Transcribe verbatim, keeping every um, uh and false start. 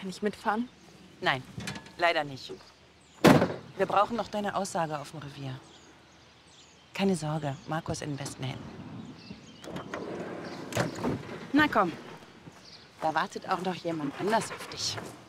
Kann ich mitfahren? Nein, leider nicht. Wir brauchen noch deine Aussage auf dem Revier. Keine Sorge, Marco ist in den besten Händen. Na komm, da wartet auch noch jemand anders auf dich.